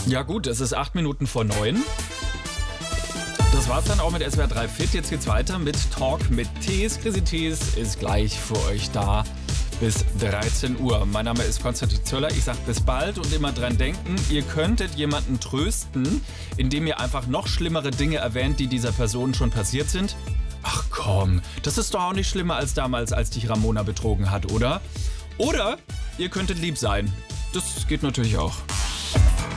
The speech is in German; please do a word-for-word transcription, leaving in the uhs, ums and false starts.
Ja gut, es ist acht Minuten vor neun. Das war's dann auch mit S W R drei Fit. Jetzt geht's weiter mit Talk mit Tees. Chrissy Tees ist gleich für euch da bis dreizehn Uhr. Mein Name ist Konstantin Zöller. Ich sag bis bald und immer dran denken, ihr könntet jemanden trösten, indem ihr einfach noch schlimmere Dinge erwähnt, die dieser Person schon passiert sind. Ach komm, das ist doch auch nicht schlimmer als damals, als dich Ramona betrogen hat, oder? Oder ihr könntet lieb sein. Das geht natürlich auch.